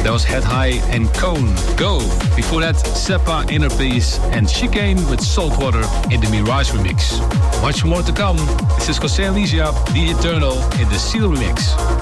That was Head High and Cone, Go. Before that, Seppa, Inner Peace and Chicane with Saltwater in the Mirage remix. Much more to come. This is José Alicia, The Eternal in the Seal remix.